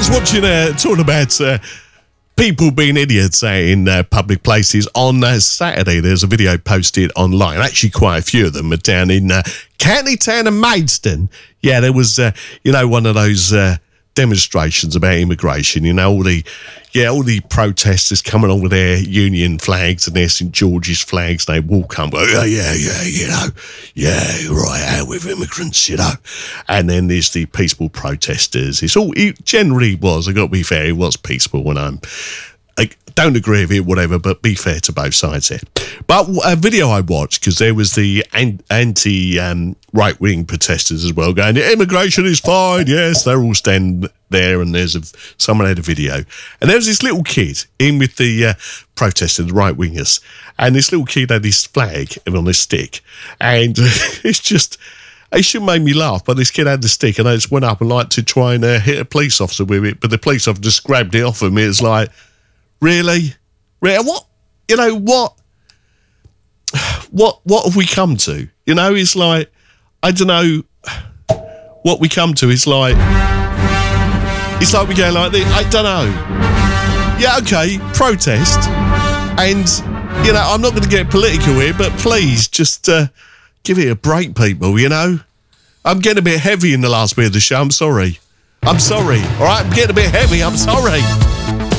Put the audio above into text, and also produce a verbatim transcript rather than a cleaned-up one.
was watching, uh, talking about uh, people being idiots uh, in uh, public places. On uh, Saturday, there's a video posted online. Actually, quite a few of them are down in uh, County Town and Maidstone. Yeah, there was, uh, you know, one of those uh, demonstrations about immigration. You know, all the, yeah, all the protesters coming on with their union flags and their St George's flags. They walk on, go, yeah, yeah, yeah, you know, yeah, right, out with immigrants, you know. And then there's the peaceful protesters. It's all, it generally was, I've got to be fair, it was peaceful when I'm, I don't agree with it, whatever, but be fair to both sides here. But a video I watched, because there was the anti um, right-wing protesters as well, going, immigration is fine, yes, they're all standing there, and there's a, someone had a video. And there was this little kid in with the uh, protesters, the right-wingers, and this little kid had his flag on his stick, and it's just... It should make me laugh, but this kid had the stick, and I just went up and like to try and uh, hit a police officer with it, but the police officer just grabbed it off of me. It's like... Really? Really? What? You know, what? What What have we come to? You know, it's like, I don't know what we come to. It's like, it's like we go like this. I don't know. Yeah, okay, protest. And, you know, I'm not going to get political here, but please just uh, give it a break, people, you know? I'm getting a bit heavy in the last bit of the show. I'm sorry. I'm sorry. All right? I'm getting a bit heavy. I'm sorry.